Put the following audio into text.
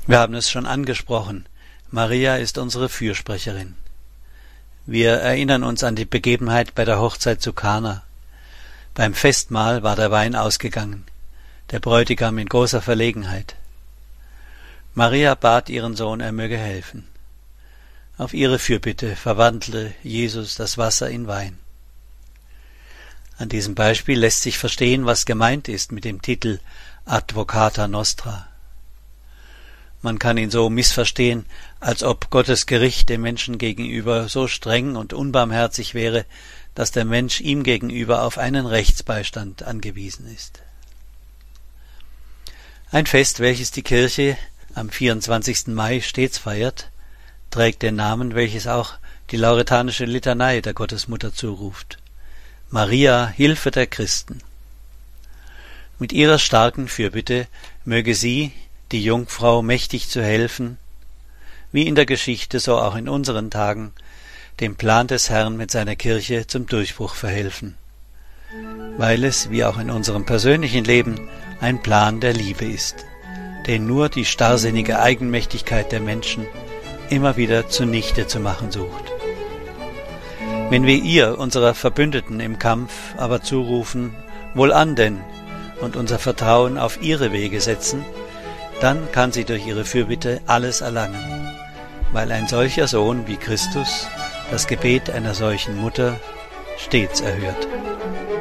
Wir haben es schon angesprochen. Maria ist unsere Fürsprecherin. Wir erinnern uns an die Begebenheit bei der Hochzeit zu Kana. Beim Festmahl war der Wein ausgegangen, der Bräutigam in großer Verlegenheit. Maria bat ihren Sohn, er möge helfen. Auf ihre Fürbitte verwandelte Jesus das Wasser in Wein. An diesem Beispiel lässt sich verstehen, was gemeint ist mit dem Titel Advocata Nostra. Man kann ihn so missverstehen, als ob Gottes Gericht dem Menschen gegenüber so streng und unbarmherzig wäre, dass der Mensch ihm gegenüber auf einen Rechtsbeistand angewiesen ist. Ein Fest, welches die Kirche am 24. Mai stets feiert, trägt den Namen, welches auch die lauretanische Litanei der Gottesmutter zuruft: Maria, Hilfe der Christen. Mit ihrer starken Fürbitte möge sie, die Jungfrau, mächtig zu helfen, wie in der Geschichte, so auch in unseren Tagen, dem Plan des Herrn mit seiner Kirche zum Durchbruch verhelfen, weil es, wie auch in unserem persönlichen Leben, ein Plan der Liebe ist, den nur die starrsinnige Eigenmächtigkeit der Menschen immer wieder zunichte zu machen sucht. Wenn wir ihr, unserer Verbündeten im Kampf, aber zurufen, wohlan denn, und unser Vertrauen auf ihre Wege setzen, dann kann sie durch ihre Fürbitte alles erlangen, weil ein solcher Sohn wie Christus das Gebet einer solchen Mutter stets erhört.